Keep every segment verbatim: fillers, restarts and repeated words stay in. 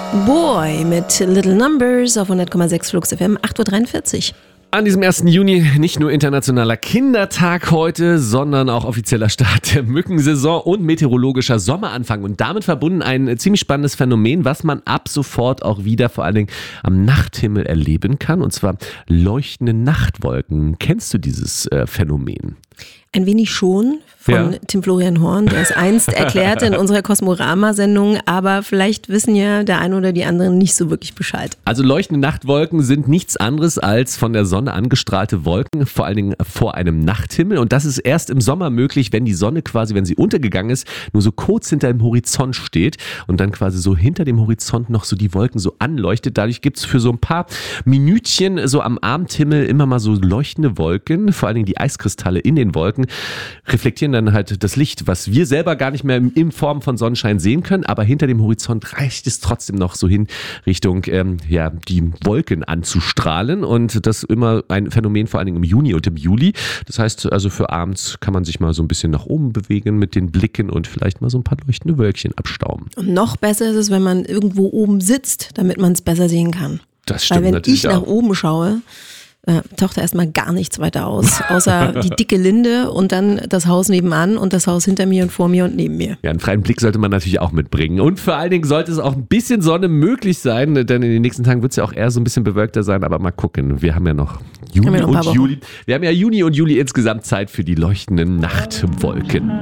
Boy mit Little Numbers auf hundert Komma sechs Flux F M, acht Uhr dreiundvierzig. An diesem ersten Juni nicht nur internationaler Kindertag heute, sondern auch offizieller Start der Mückensaison und meteorologischer Sommeranfang. Und damit verbunden ein ziemlich spannendes Phänomen, was man ab sofort auch wieder vor allen Dingen am Nachthimmel erleben kann. Und zwar leuchtende Nachtwolken. Kennst du dieses äh, Phänomen? Ein wenig schon von Ja. Tim Florian Horn, der es einst erklärte in unserer Kosmorama-Sendung, aber vielleicht wissen ja der eine oder die anderen nicht so wirklich Bescheid. Also leuchtende Nachtwolken sind nichts anderes als von der Sonne angestrahlte Wolken, vor allen Dingen vor einem Nachthimmel. Und das ist erst im Sommer möglich, wenn die Sonne quasi, wenn sie untergegangen ist, nur so kurz hinter dem Horizont steht und dann quasi so hinter dem Horizont noch so die Wolken so anleuchtet. Dadurch gibt es für so ein paar Minütchen so am Abendhimmel immer mal so leuchtende Wolken, vor allen Dingen die Eiskristalle in den Wolken reflektieren dann halt das Licht, was wir selber gar nicht mehr in Form von Sonnenschein sehen können, aber hinter dem Horizont reicht es trotzdem noch so hin Richtung ähm, ja, die Wolken anzustrahlen und das immer ein Phänomen vor allen Dingen im Juni und im Juli. Das heißt also für abends kann man sich mal so ein bisschen nach oben bewegen mit den Blicken und vielleicht mal so ein paar leuchtende Wölkchen abstauben. Und noch besser ist es, wenn man irgendwo oben sitzt, damit man es besser sehen kann. Das stimmt. Weil wenn natürlich ich nach auch. oben schaue, äh, taucht da erstmal gar nichts weiter aus, außer die dicke Linde und dann das Haus nebenan und das Haus hinter mir und vor mir und neben mir. Ja, einen freien Blick sollte man natürlich auch mitbringen. Und vor allen Dingen sollte es auch ein bisschen Sonne möglich sein, denn in den nächsten Tagen wird es ja auch eher so ein bisschen bewölkter sein. Aber mal gucken, wir haben ja noch Juni Haben wir noch ein paar und Wochen. Juli. Wir haben ja Juni und Juli insgesamt Zeit für die leuchtenden Nachtwolken.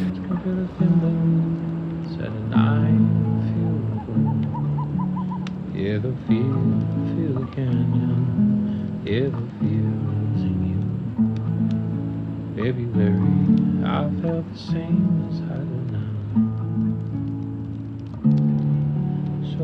Yeah, the feel, feel the canyon. Yeah, the feels in you. February, I felt the same as I did.